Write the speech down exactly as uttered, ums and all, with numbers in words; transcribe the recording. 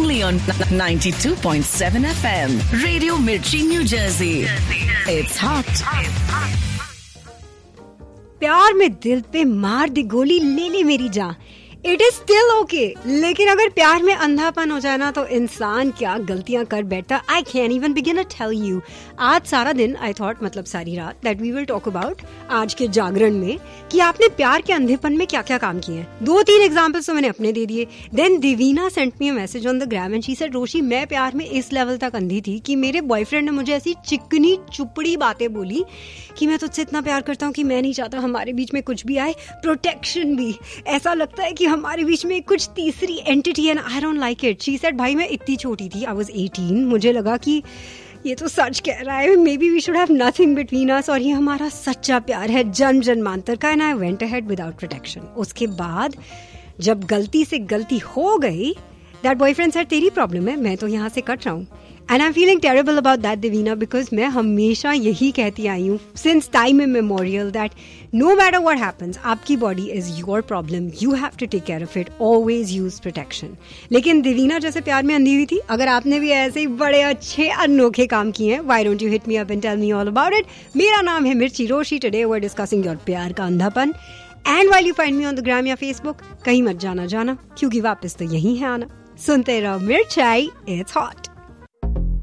only on ninety-two point seven F M. Radio Mirchi, New Jersey. It's hot. प्यार में दिल पे मार दी गोली, ले ले मेरी जान, इट इज स्टिल ओके। लेकिन अगर प्यार में अंधापन हो जाए ना तो इंसान क्या गलतियां कर बैठता, I can even begin to tell you. आज सारा दिन आई थॉट, मतलब सारी रात, that we will talk about आज के जागरण में कि आपने प्यार के अंधेपन में क्या क्या काम किए हैं। दो तीन एग्जांपल्स तो मैंने अपने दे दिए। Then Divina sent me a message on the gram and she said, रोशी मैं प्यार में इस लेवल तक अंधी थी कि मेरे बॉयफ्रेंड ने मुझे ऐसी चिकनी चुपड़ी बातें बोली कि मैं तुझसे इतना प्यार करता हूँ कि मैं नहीं चाहता हमारे बीच में कुछ भी आए, प्रोटेक्शन भी। ऐसा लगता है कि हमारे बीच में कुछ तीसरी एंटिटी है, I don't like it. She said, भाई मैं इतनी छोटी थी, आई वाज एटीन, मुझे लगा कि ये तो सच कह रहा है, may be we should have nothing between us, और ये हमारा सच्चा प्यार है जन्म जन्मांतर का। And I went ahead without protection. उसके बाद जब गलती से गलती हो गई, दैट बॉयफ्रेंड सेड, तेरी प्रॉब्लम है, मैं तो यहाँ से कट रहा हूँ। And I am feeling terrible about that Divina, because मैं हमेशा यही कहती आई हूँ since time immemorial that no matter what happens, आपकी body is your problem, you have to take care of it, always use protection. लेकिन Divina जैसे प्यार में अंधी हुई थी, अगर आपने भी ऐसे ही बड़े अच्छे अनोखे काम किए हैं, why don't you hit me up and tell me all about it. मेरा नाम है मिर्ची रोशी, today we are discussing your प्यार का अंधापन। And while you find me on the gram या फेसबुक, कहीं मत जाना जाना, क्योंकि वापस तो यही है आना। सुनते रहो मिर्चाई, इट्स हॉट।